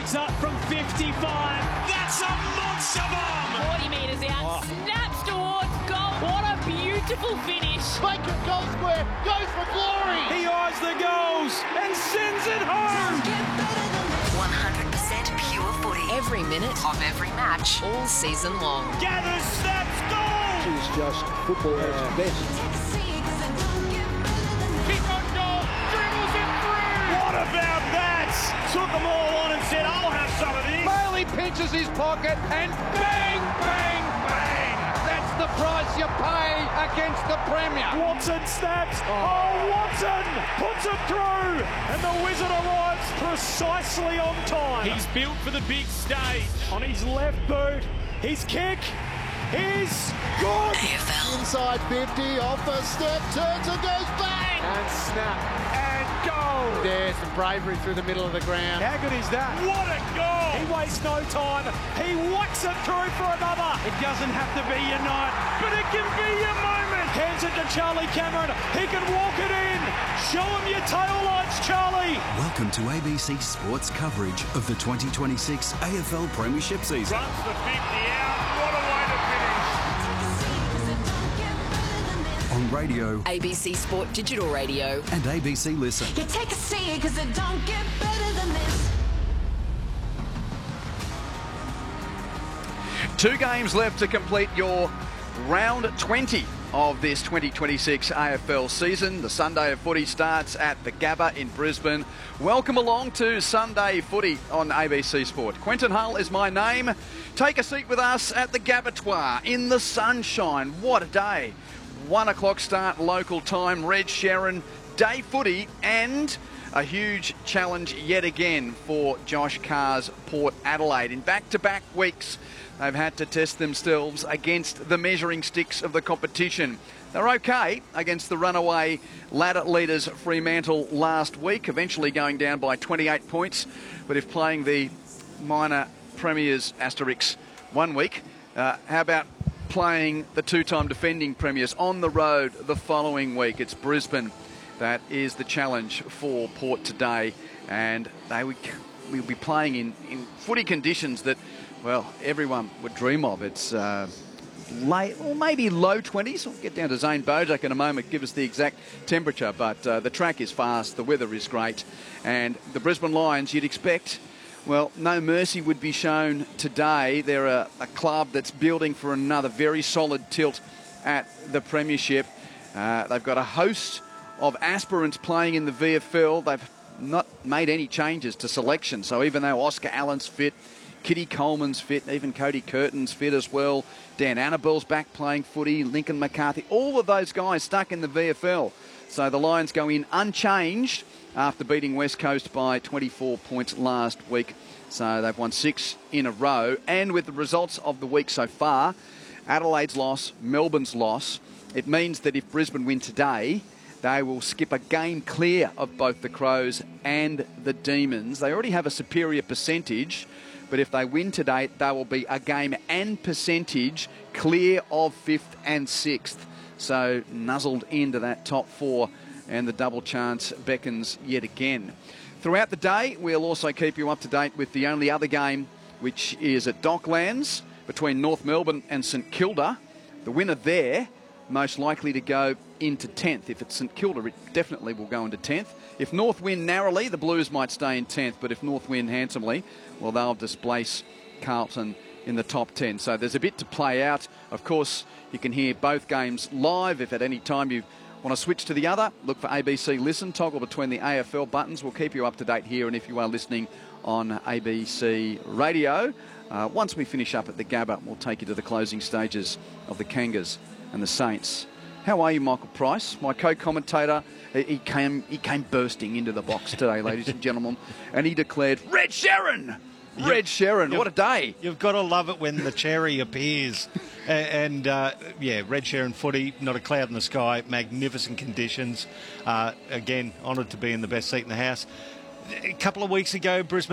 up from 55. That's a monster bomb! 40 metres out, snaps towards goal. What a beautiful finish. Bacon goal square, goes for glory. He eyes the goals and sends it home. 100% pure footy. Every minute of every match, all season long. Gathers, snaps, goal! She's just football at its best. Kick on goal, dribbles it through! What about that? Took them all on and said, I'll have some of this. Bailey pinches his pocket and bang, bang, bang. That's the price you pay against the Premier. Watson snaps. Oh, Watson puts it through. And the Wizard arrives precisely on time. He's built for the big stage. On his left boot, his kick is good. AFL. Inside 50, off a step, turns and goes bang. And snap. And goal. There's some bravery through the middle of the ground. How good is that? What a goal. He wastes no time. He whacks it through for another. It doesn't have to be your night, but it can be your moment. Hands it to Charlie Cameron. He can walk it in. Show him your tail lights, Charlie. Welcome to ABC Sports coverage of the 2026 AFL Premiership season. Runs the 50 out. What a way to finish. On radio ABC Sport Digital Radio. and ABC Listen. You take a seat because it don't get better than this. 2 games left to complete your round 20 of this 2026 AFL season. The Sunday of footy starts at the Gabba in Brisbane. Welcome along to Sunday footy on ABC Sport. Quentin Hull is my name. Take a seat with us at the Gabatoir in the sunshine. What a day. 1 o'clock start local time. Red Sharon, day footy, and a huge challenge yet again for Josh Carr's Port Adelaide. In back-to-back weeks, they've had to test themselves against the measuring sticks of the competition. They're okay against the runaway ladder leaders Fremantle last week, eventually going down by 28 points. But if playing the minor premiers Asterix 1 week, how about playing the 2-time defending premiers on the road the following week? It's Brisbane. That is the challenge for Port today, and they will be playing in footy conditions that, well, everyone would dream of. It's late or maybe low 20s. We'll get down to Zane Bojak in a moment, give us the exact temperature, but the track is fast, the weather is great, and the Brisbane Lions, you'd expect, well, no mercy would be shown today. They're a club that's building for another very solid tilt at the Premiership. They've got a host of aspirants playing in the VFL. They've not made any changes to selection, so even though Oscar Allen's fit, Kitty Coleman's fit, even Cody Curtin's fit as well, Dan Annabelle's back playing footy, Lincoln McCarthy, all of those guys stuck in the VFL. So the Lions go in unchanged after beating West Coast by 24 points last week. So they've won 6 in a row, and with the results of the week so far, Adelaide's loss, Melbourne's loss, it means that if Brisbane win today, they will skip a game clear of both the Crows and the Demons. They already have a superior percentage, but if they win today, they will be a game and percentage clear of 5th and 6th. So nuzzled into that top 4, and the double chance beckons yet again. Throughout the day, we'll also keep you up to date with the only other game, which is at Docklands between North Melbourne and St Kilda. The winner there most likely to go into 10th. If it's St Kilda, it definitely will go into 10th. If North win narrowly, the Blues might stay in 10th, but if North win handsomely, well, they'll displace Carlton in the top 10. So there's a bit to play out. Of course, you can hear both games live. If at any time you want to switch to the other, look for ABC Listen, toggle between the AFL buttons. We'll keep you up to date here, and if you are listening on ABC Radio, once we finish up at the Gabba, we'll take you to the closing stages of the Kangas and the Saints. How are you, Michael Price? My co-commentator, he came bursting into the box today, ladies and gentlemen, and he declared, Red Sharon! Red Sharon, what a day. You've got to love it when the cherry appears. And Red Sharon footy, not a cloud in the sky, magnificent conditions. Again, honoured to be in the best seat in the house. A couple of weeks ago, Brisbane